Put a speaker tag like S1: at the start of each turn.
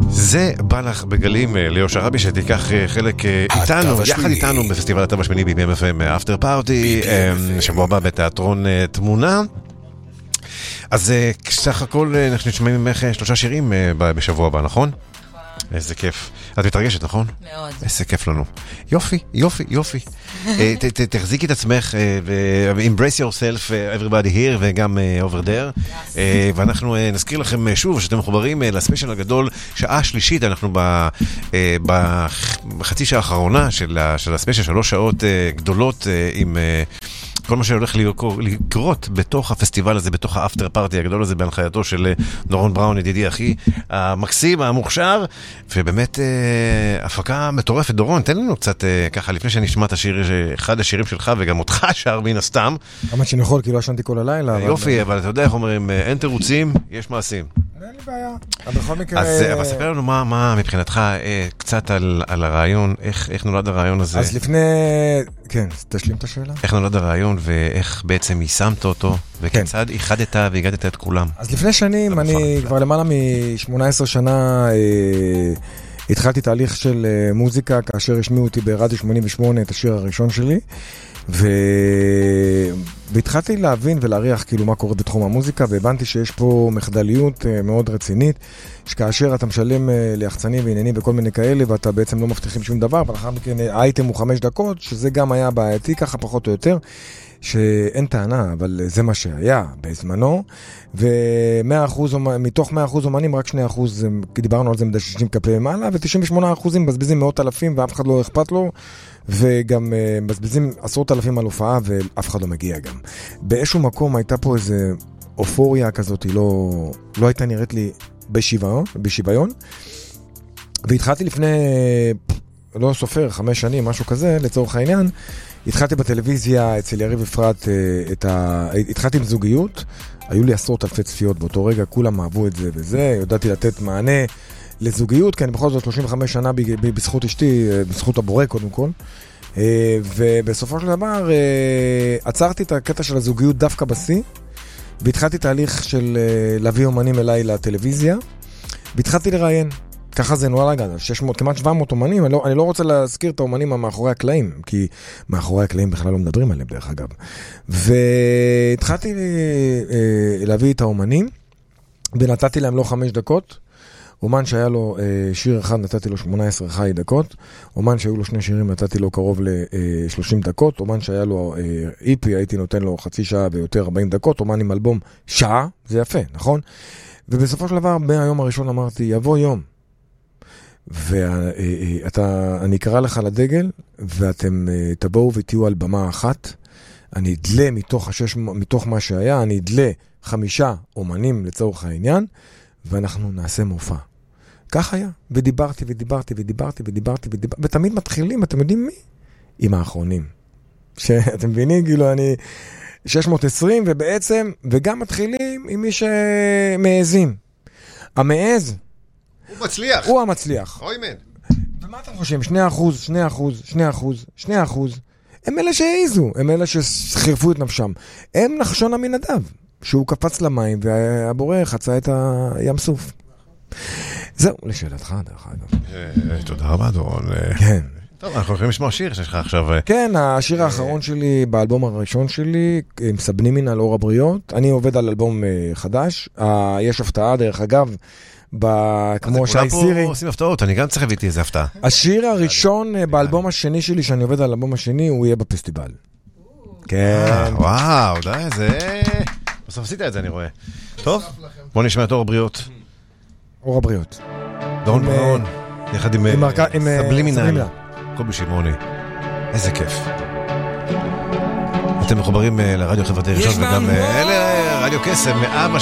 S1: זה בא לך בגלים, ליאור שרבי, שתיקח חלק איתנו, יחד איתנו בפסטיבל הטוב השמיני ב-BMFM אפטר פארטי, שבוע הבא בתיאטרון תמונה. אז סך הכל אנחנו נשמעים ממך 3 שירים בשבוע הבא, נכון? איזה כיף. את מתרגשת, נכון?
S2: מאוד.
S1: איזה כיף לנו. יופי, יופי, יופי. תחזיקי את עצמך, embrace yourself, everybody here, וגם over there. ואנחנו נזכיר לכם שוב, שאתם מחוברים לספיישל הגדול, שעה שלישית, אנחנו בחצי שעה האחרונה של הספיישל, 3 שעות גדולות עם כל מה שהולך לקרות בתוך הפסטיבל הזה, בתוך האפטר פארטי הגדול הזה, בהנחייתו של דורון בראון, ידידי הכי המקסים, המוכשר, ובאמת הפקה מטורפת. דורון, תן לנו קצת ככה, לפני שנשמע את השיר, אחד השירים שלך, וגם אותך שר מן הסתם.
S3: כמה שנכון, כי לא ישנתי כל הלילה.
S1: יופי, אבל אתה יודע איך אומרים, אין תירוצים, יש מעשים.
S3: אין לי בעיה. בכל מקרה...
S1: אז ספר לנו מה מבחינתך, קצת על הרעיון, איך נולד הרעיון הזה.
S3: אז לפני... כן, תשלים את השאלה.
S1: איך נולד הרעיון ואיך בעצם יישמת אותו, וכיצד איחדת והגדת את כולם.
S3: אז לפני שנים, אני כבר למעלה מ-18 שנה התחלתי תהליך של מוזיקה, כאשר השמיעו אותי ברדיו 88 את השיר הראשון שלי, והתחלתי להבין ולהריח כאילו מה קורה בתחום המוזיקה, והבנתי שיש פה מחדליות מאוד רצינית, שכאשר אתה משלם ליחצנים ועניינים וכל מיני כאלה, ואתה בעצם לא מבטיחים שום דבר, ולאחר מכן האייטם הוא 5 דקות, שזה גם היה בעייתי ככה פחות או יותר, שאין טענה, אבל זה מה שהיה בזמנו, מתוך 100% אומנים, רק 2%, דיברנו על זה מדששים כפי מעלה, ו98% מבזבזים 100,000 ואף אחד לא אכפת לו, וגם מבזבזים 10,000 על הופעה ואף אחד לא מגיע גם. באיזשהו מקום הייתה פה איזו אופוריה כזאת, לא הייתה נראית לי בשוויון, והתחלתי לפני, לא סופר, 5 שנים, משהו כזה, לצורך העניין, התחלתי בטלוויזיה אצל יריב אפרת, התחלתי עם זוגיות, היו לי 10,000 צפיות באותו רגע, כולם אהבו את זה וזה, ידעתי לתת מענה לזוגיות, כי אני בכל זאת 35 שנה בזכות אשתי, בזכות הבורא קודם כל, ובסופו של דבר עצרתי את הקטע של הזוגיות דווקא בסי, והתחלתי תהליך של להביא אומנים אליי לטלוויזיה, והתחלתי לראיין. ככה זה נולד אגב, 600, כמעט 700 אומנים, אני לא רוצה להזכיר את האומנים מאחורי הקלעים, כי מאחורי הקלעים בכלל לא מדברים עליהם דרך אגב. והתחלתי להביא את האומנים, ונתתי להם לא 5 דקות, אומן שהיה לו שיר אחד נתתי לו 18 חי דקות, אומן שהיו לו 2 שירים נתתי לו קרוב ל-30 דקות, אומן שהיה לו איפי הייתי נותן לו חצי שעה ויותר 40 דקות, אומן עם אלבום שעה, זה יפה, נכון? ובסופו של דבר, מהיום הראשון אמרתי, יבוא יום, ואני אקרא לך לדגל, ואתם תבואו ותהיו על במה אחת, אני אדלה מתוך מה שהיה, אני אדלה 5 אומנים לצורך העניין, ואנחנו נעשה מופע. כך היה, ודיברתי, ותמיד מתחילים, אתם יודעים מי? עם האחרונים. שאתם מבינים, כאילו אני 620, ובעצם, וגם מתחילים עם מי שמעזים. המעז,
S1: הוא מצליח.
S3: הוא המצליח.
S1: אוי מן.
S3: ומה אתם חושבים? 2%, הם אלה שהעיזו, הם אלה שחירפו את נפשם. הם נחשון המנדב, שהוא קפץ למים, והבורא חצה את הים סוף. זהו, לשאלתך, דרך אגב.
S1: תודה רבה, דורון.
S3: כן.
S1: טוב, אנחנו יכולים לשמוע שיר שיש לך עכשיו.
S3: כן, השיר האחרון שלי, באלבום הראשון שלי, מסבנים מן על אור הבריות. אני עובד על אלבום חדש. יש הפתעה, דרך אגב, כמו שי סירי.
S1: כולם פה עושים הפתעות, אני גם צריך להביא איזה הפתעה.
S3: השיר הראשון באלבום השני שלי, שאני עובד על אלבום השני, הוא יהיה בפסטיבל. כן.
S1: וואו, די, זה... בסוף עשית את זה, אני רואה. טוב, בוא נשמע את אור הבריות.
S3: אור הבריות.
S1: דורון בראון, יחד עם סבלימינל. קובי שמעוני. איזה כיף. אתם מחוברים לרדיו חברתי ראשון, וגם רדיו קסם, מאבא